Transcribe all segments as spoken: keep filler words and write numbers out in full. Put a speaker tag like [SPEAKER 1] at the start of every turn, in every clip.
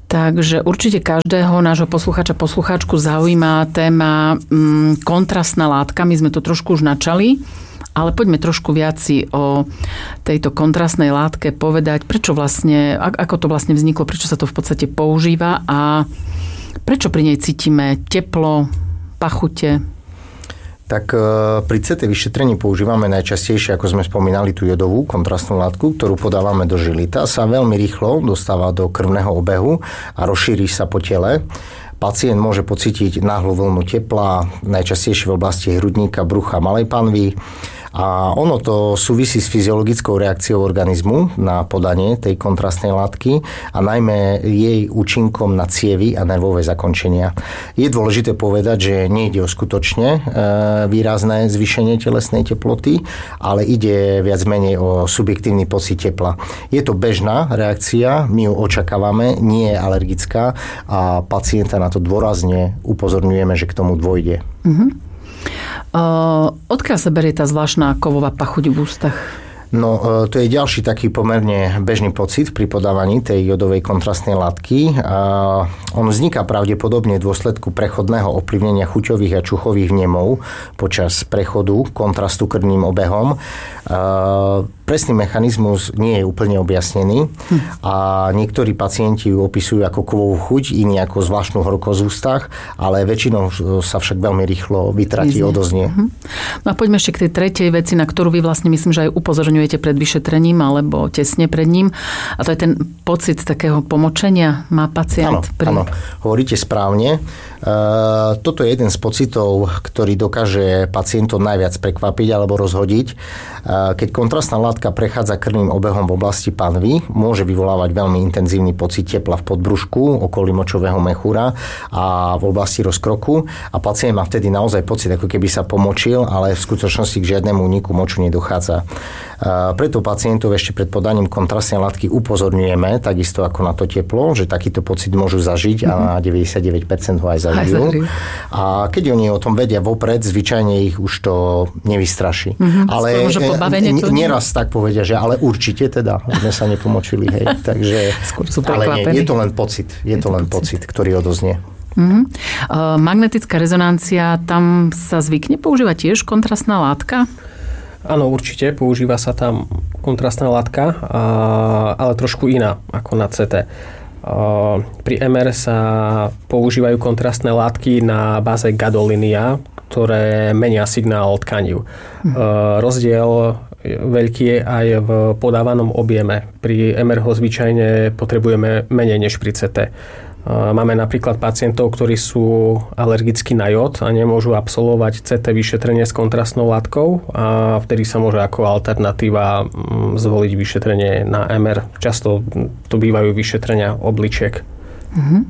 [SPEAKER 1] Takže určite každého nášho poslucháča, poslucháčku zaujíma téma mm, kontrastná látka. My sme to trošku už načali, ale poďme trošku viac si o tejto kontrastnej látke povedať, prečo vlastne, ako to vlastne vzniklo, prečo sa to v podstate používa a prečo pri nej cítime teplo, pachute.
[SPEAKER 2] Tak pri cé té vyšetrení používame najčastejšie, ako sme spomínali, tú jodovú kontrastnú látku, ktorú podávame do žily. Tá sa veľmi rýchlo dostáva do krvného obehu a rozšíri sa po tele. Pacient môže pocítiť náhlu vlnu tepla, najčastejšie v oblasti hrudníka, brucha, malej panvy. A ono to súvisí s fyziologickou reakciou organizmu na podanie tej kontrastnej látky a najmä jej účinkom na cievy a nervové zakončenia. Je dôležité povedať, že nejde o skutočne výrazné zvýšenie telesnej teploty, ale ide viac menej o subjektívny pocit tepla. Je to bežná reakcia, my ju očakávame, nie je alergická a pacienta na to dôrazne upozorňujeme, že k tomu dôjde.
[SPEAKER 1] Mhm. Uh, odkiaľ sa berie tá zvláštna kovová pachuť v ústach?
[SPEAKER 2] No, to je ďalší taký pomerne bežný pocit pri podávaní tej jodovej kontrastnej látky. On vzniká pravdepodobne v dôsledku prechodného ovplyvnenia chuťových a čuchových vnemov počas prechodu kontrastu krvným obehom. Presný mechanizmus nie je úplne objasnený a niektorí pacienti ju opisujú ako kovovú chuť, iní ako zvláštnu horkosť v ústach, ale väčšinou sa však veľmi rýchlo vytratí, odoznie.
[SPEAKER 1] No a poďme ešte k tej tretej veci, na ktorú vy vlastne myslím, že aj upozorňujete pred vyšetrením alebo tesne pred ním. A to je ten pocit takého pomočenia má pacient.
[SPEAKER 2] Áno, pri... áno, hovoríte správne. Uh, toto je jeden z pocitov, ktorý dokáže pacientov najviac prekvapiť alebo rozhodiť. Uh, keď kontrastná látka prechádza krvným obehom v oblasti panvy, môže vyvolávať veľmi intenzívny pocit tepla v podbrušku, okolí močového mechúra a v oblasti rozkroku a pacient má vtedy naozaj pocit, ako keby sa pomočil, ale v skutočnosti k žiadnemu úniku moču nedochádza. Uh, preto pacientov ešte pred podaním kontrastnej látky upozorňujeme, takisto ako na to teplo, že takýto pocit môžu zažiť mm-hmm. a na deväťdesiatdeväť percent ho aj zažiť. A keď oni o tom vedia vopred, zvyčajne ich už to nevystraší. Mm-hmm. Ale n- nieraz tak povedia, že ale určite teda sme sa nepomočili. Hej. Takže, ale nie, je to len pocit. Je, je to len pocit, pocit ktorý odoznie.
[SPEAKER 1] Mm-hmm. Uh, magnetická rezonancia, tam sa zvykne používať tiež kontrastná látka?
[SPEAKER 3] Áno, určite. Používa sa tam kontrastná látka, ale trošku iná ako na cé té. Pri em er sa používajú kontrastné látky na báze gadolínia, ktoré menia signál tkanív. Hm. Rozdiel veľký je aj v podávanom objeme. Pri em er ho zvyčajne potrebujeme menej než pri cé té. Máme napríklad pacientov, ktorí sú alergickí na jód a nemôžu absolvovať cé té vyšetrenie s kontrastnou látkou a vtedy sa môže ako alternatíva zvoliť vyšetrenie na em er. Často to bývajú vyšetrenia obličiek.
[SPEAKER 1] Uh-huh.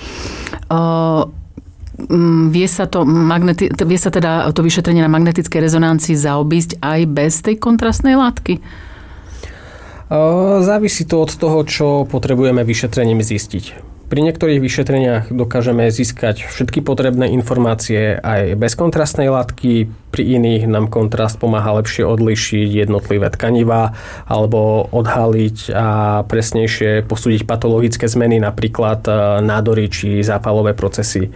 [SPEAKER 1] Uh, vie, sa to magneti- vie sa teda to vyšetrenie na magnetickej rezonancii zaobísť aj bez tej kontrastnej látky?
[SPEAKER 3] Uh, závisí to od toho, čo potrebujeme vyšetrením zistiť. Pri niektorých vyšetreniach dokážeme získať všetky potrebné informácie aj bez kontrastnej látky, pri iných nám kontrast pomáha lepšie odlišiť jednotlivé tkanivá alebo odhaliť a presnejšie posúdiť patologické zmeny, napríklad nádory či zápalové procesy.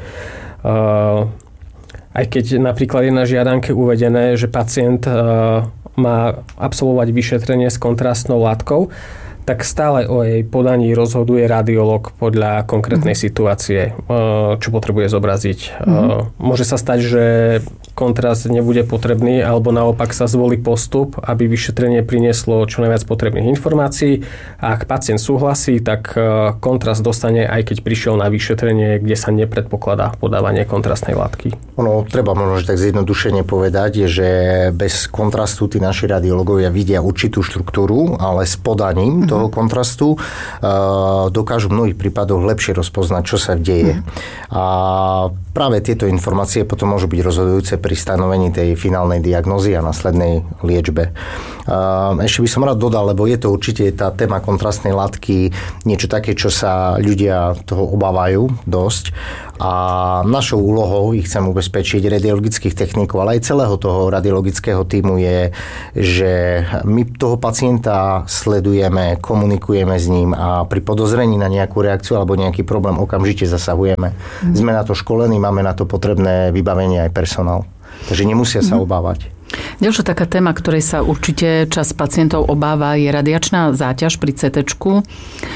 [SPEAKER 3] Aj keď napríklad je na žiadanke uvedené, že pacient má absolvovať vyšetrenie s kontrastnou látkou, tak stále o jej podaní rozhoduje radiológ podľa konkrétnej mm. situácie, čo potrebuje zobraziť. Mm. Môže sa stať, že kontrast nebude potrebný, alebo naopak sa zvolí postup, aby vyšetrenie prinieslo čo najviac potrebných informácií. A ak pacient súhlasí, tak kontrast dostane, aj keď prišiel na vyšetrenie, kde sa nepredpokladá podávanie kontrastnej látky.
[SPEAKER 2] Ono, treba možno tak zjednodušene povedať, že bez kontrastu tí naši radiológovia vidia určitú štruktúru, ale s podaním toho kontrastu dokážu v mnohých prípadoch lepšie rozpoznať, čo sa deje. A práve tieto informácie potom môžu byť rozhodujúce pri stanovení tej finálnej diagnózy a následnej liečbe. Ešte by som rád dodal, lebo je to určite tá téma kontrastnej látky niečo také, čo sa ľudia toho obávajú dosť. A našou úlohou, ich chcem ubezpečiť, radiologických technikov, ale aj celého toho radiologického tímu je, že my toho pacienta sledujeme, komunikujeme s ním a pri podozrení na nejakú reakciu alebo nejaký problém okamžite zasahujeme. Mm. Sme na to školení, máme na to potrebné vybavenie aj personál. Takže nemusia sa mm. obávať.
[SPEAKER 1] Ďalšia taká téma, ktorej sa určite časť pacientov obáva, je radiačná záťaž pri cé téčku.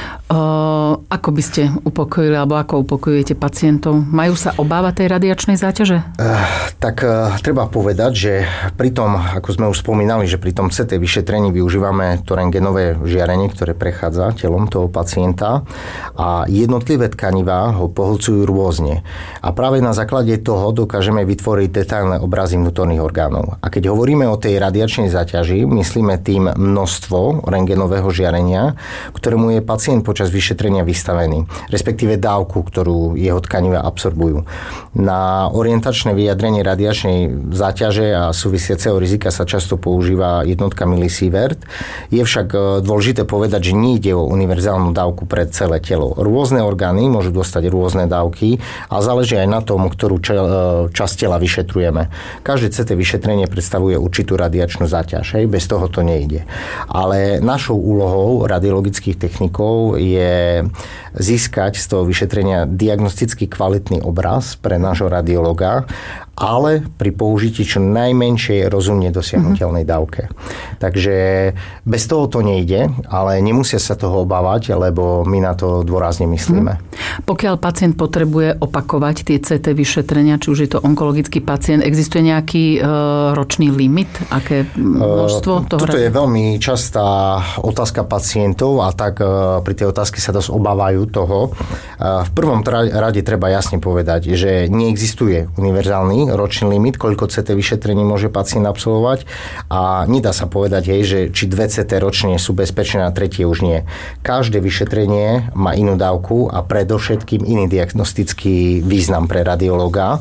[SPEAKER 1] Ako by ste upokojili, alebo ako upokojujete pacientov? Majú sa obávať tej radiačnej záťaže?
[SPEAKER 2] Tak treba povedať, že pri tom, ako sme už spomínali, že pri tom cé té vyšetrení využívame to rentgenové žiarenie, ktoré prechádza telom toho pacienta a jednotlivé tkanivá ho pohlcujú rôzne. A práve na základe toho dokážeme vytvoriť detailné obrazy vnútorných orgánov. A keď hovoríme o tej radiačnej záťaži, myslíme tým množstvo rentgenového žiarenia, ktorému je pacient počas vyšetrenia vystavený, respektíve dávku, ktorú jeho tkaniva absorbujú. Na orientačné vyjadrenie radiačnej záťaže a súvisiaceho rizika sa často používa jednotka milisievert. Je však dôležité povedať, že nie ide o univerzálnu dávku pre celé telo. Rôzne orgány môžu dostať rôzne dávky a záleží aj na tom, ktorú časť tela vyšetrujeme. Každé cé té vyšetrenie predstavuje určitú radiačnú záťaž. Hej? Bez toho to nejde. Ale našou úlohou radiologických technikov je získať z toho vyšetrenia diagnosticky kvalitný obraz pre nášho radiologa, ale pri použití čo najmenšej rozumne dosiahnuteľnej dávke. Takže bez toho to nejde, ale nemusia sa toho obávať, lebo my na to dôrazne myslíme.
[SPEAKER 1] Hmm. Pokiaľ pacient potrebuje opakovať tie cé té vyšetrenia, či už je to onkologický pacient, existuje nejaký e, ročný limit? Aké množstvo toho?
[SPEAKER 2] Toto je veľmi častá otázka pacientov a tak e, pri tej otázke sa dosť obávajú toho. E, v prvom rade treba jasne povedať, že neexistuje univerzálny ročný limit, koľko cé té vyšetrení môže pacient absolvovať a nedá sa povedať, hej, že či dve cé té ročne sú bezpečné a tretie už nie. Každé vyšetrenie má inú dávku a predovšetkým iný diagnostický význam pre radiológa.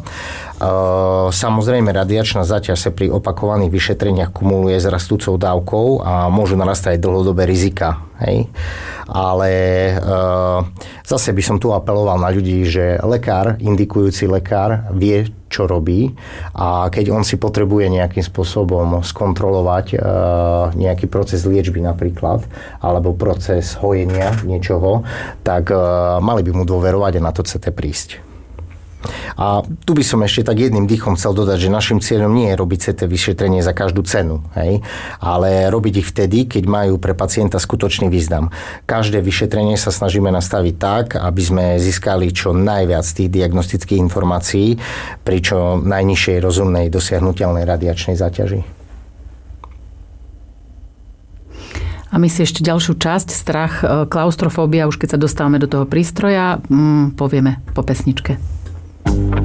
[SPEAKER 2] Samozrejme, radiačná záťaž sa pri opakovaných vyšetreniach kumuluje s rastúcou dávkou a môžu narastať aj dlhodobé rizika. Hej. Ale e, zase by som tu apeloval na ľudí, že lekár, indikujúci lekár vie, čo robí a keď on si potrebuje nejakým spôsobom skontrolovať e, nejaký proces liečby napríklad, alebo proces hojenia niečoho, tak e, mali by mu dôverovať a na to cé té prísť. A tu by som ešte tak jedným dýchom chcel dodať, že našim cieľom nie je robiť cé té vyšetrenie za každú cenu, hej? Ale robiť ich vtedy, keď majú pre pacienta skutočný význam. Každé vyšetrenie sa snažíme nastaviť tak, aby sme získali čo najviac tých diagnostických informácií pri čo najnižšej rozumnej dosiahnuteľnej radiačnej záťaži.
[SPEAKER 1] A my si ešte ďalšiu časť, strach, klaustrofóbia, už keď sa dostávame do toho prístroja, povieme po pesničke.